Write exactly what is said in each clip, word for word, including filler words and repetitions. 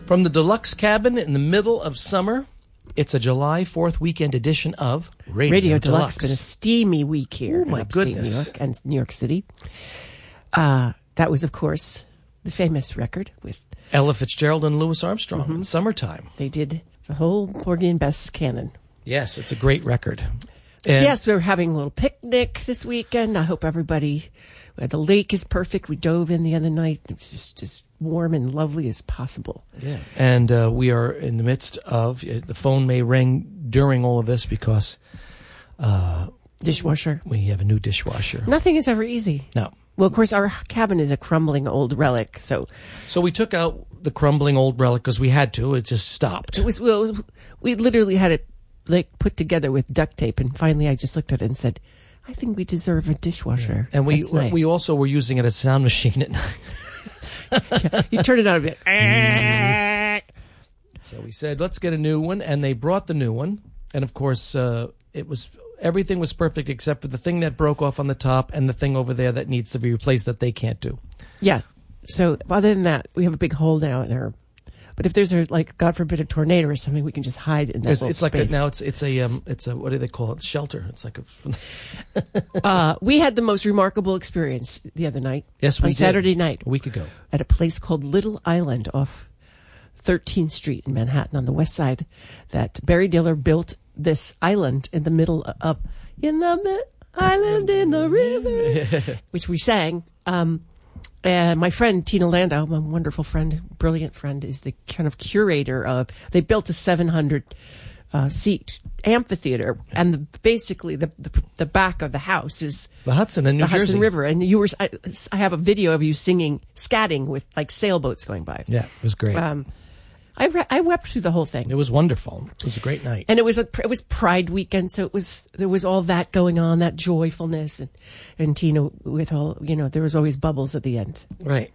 From the Deluxe Cabin in the middle of summer, it's a July fourth weekend edition of Radio, Radio Deluxe. Deluxe. It's been a steamy week here Oh, my in upstate goodness. New York and New York City. Uh, that was, of course, the famous record with Ella Fitzgerald and Louis Armstrong, Mm-hmm. Summertime. they did the whole Porgy and Bess canon. Yes, it's a great record. So And- yes, we're having a little picnic this weekend. I hope everybody. uh, The lake is perfect. We dove in the other night. It was just as warm and lovely as possible. Yeah. And uh, we are in the midst of, uh, the phone may ring during all of this because uh, Dishwasher. we have a new dishwasher. Nothing is ever easy. No. Well, of course, our cabin is a crumbling old relic, so So we took out the crumbling old relic because we had to. It just stopped. it was. Well, it was we literally had it like put together with duct tape, and finally, I just looked at it and said, "I think we deserve a dishwasher." And we That's nice. we also were using it as a sound machine at night. you turn it on a bit. So we said, let's get a new one. And they brought the new one. And of course, uh, it was everything was perfect except for the thing that broke off on the top and the thing over there that needs to be replaced that they can't do. Yeah. So other than that, we have a big hole now in our. But if there's a like, God forbid, a tornado or something, we can just hide in that It's, little it's like a, space. now it's it's a um it's a what do they call it, shelter. It's like a uh, we had the most remarkable experience the other night. Yes, we on did. Saturday night a week ago. at a place called Little Island off thirteenth Street in Manhattan on the west side. That Barry Diller built this island in the middle of in the mi- island in the river, which we sang. Um, and my friend Tina Landau, my wonderful friend, brilliant friend, is the kind of curator of. They built a seven hundred uh, seat amphitheater, and the, basically the, the the back of the house is The Hudson in New the Jersey. Hudson River, and you were. I, I have a video of you singing, scatting with like sailboats going by. Yeah, it was great. Um, I re- I wept through the whole thing. It was wonderful. It was a great night. And it was a it was Pride weekend, so it was there was all that going on, that joyfulness, and and Tina with all you know, there was always bubbles at the end. Right.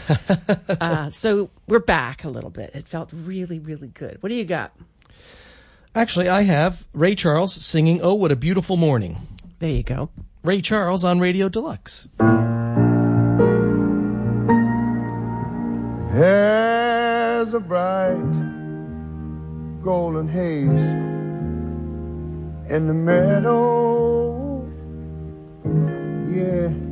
Uh, so we're back a little bit. It felt really really good. What do you got? Actually, I have Ray Charles singing "Oh, What a Beautiful Morning." There you go. Ray Charles on Radio Deluxe. There's a bright golden haze in the meadow, yeah.